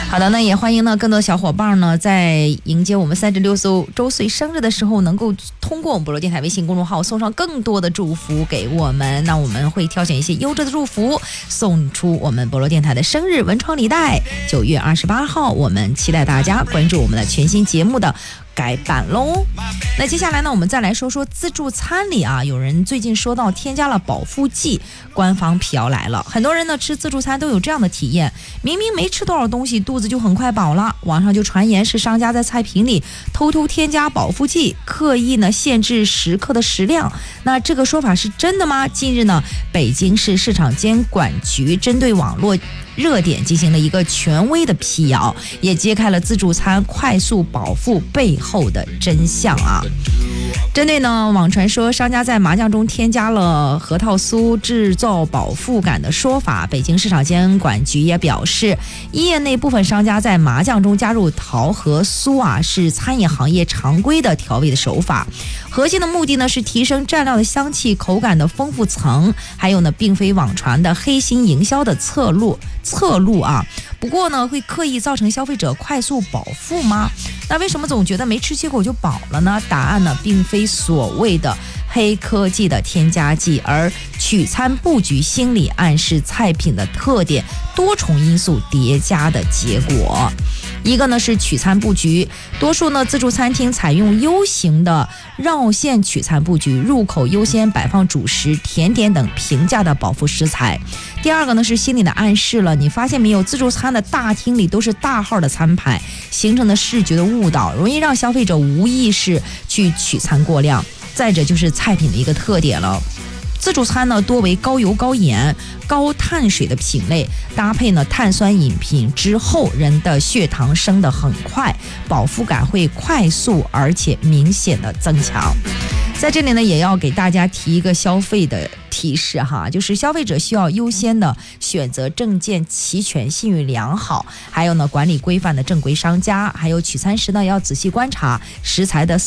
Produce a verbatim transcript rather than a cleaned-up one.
好的，那也欢迎呢更多小伙伴呢在迎接我们三十六周岁生日的时候，能够通过我们博罗电台微信公众号送上更多的祝福给我们。那我们会挑选一些优质的祝福，送出我们博罗电台的生日文创礼袋。九月二十八号，我们期待大家关注我们的全新节目的改版喽。那接下来呢，我们再来说说自助餐里啊，有人最近说到添加了饱腹剂，官方辟谣来了。很多人呢吃自助餐都有这样的体验，明明没吃多少东西，肚子就很快饱了。网上就传言是商家在菜品里偷偷添加饱腹剂，刻意呢限制食客的食量。那这个说法是真的吗？近日呢，北京市市场监管局针对网络热点进行了一个权威的辟谣，也揭开了自助餐快速饱腹背后的真相啊。针对呢网传说商家在麻酱中添加了核桃酥制造饱腹感的说法，北京市场监管局也表示，业内部分商家在麻酱中加入桃核酥啊，是餐饮行业常规的调味的手法，核心的目的呢是提升蘸料的香气、口感的丰富层，还有呢并非网传的黑心营销的侧路侧路啊。不过呢，会刻意造成消费者快速饱腹吗？那为什么总觉得没吃几口就饱了呢？答案呢，并非所谓的黑科技的添加剂，而取餐布局心理暗示菜品的特点，多重因素叠加的结果。一个呢是取餐布局，多数呢自助餐厅采用 U 型的绕线取餐布局，入口优先摆放主食、甜点等平价的饱腹食材。第二个呢是心理的暗示了，你发现没有，自助餐的大厅里都是大号的餐牌，形成的视觉的误导，容易让消费者无意识去取餐过量。再者就是菜品的一个特点了，自助餐呢多为高油、高盐、高碳水的品类，搭配呢碳酸饮品之后，人的血糖升得很快，饱腹感会快速而且明显的增强。在这里呢，也要给大家提一个消费的提示哈，就是消费者需要优先的选择证件齐全、信誉良好，还有呢管理规范的正规商家，还有取餐时呢要仔细观察食材的